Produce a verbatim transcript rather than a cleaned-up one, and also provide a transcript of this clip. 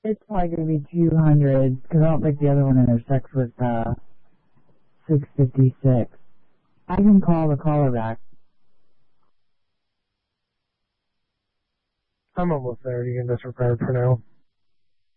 It's probably going to be two hundred, because I don't think the other one intersects with, uh, six fifty-six. I can call the caller back. I'm almost there. You can disregard for now.